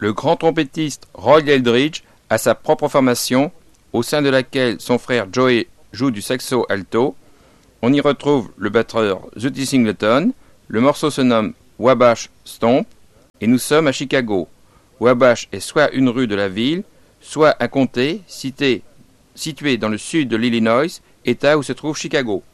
Le grand trompettiste Roy Eldridge a sa propre formation, au sein de laquelle son frère Joey joue du saxo alto. On y retrouve le batteur Zutty Singleton. Le morceau se nomme Wabash Stomp et nous sommes à Chicago. Wabash est soit une rue de la ville, soit un comté situé dans le sud de l'Illinois, état où se trouve Chicago.